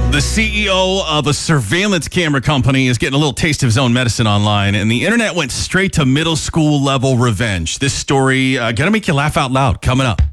The CEO of a surveillance camera company is getting a little taste of his own medicine online, and the internet went straight to middle school level revenge. This story gonna make you laugh out loud. Coming up.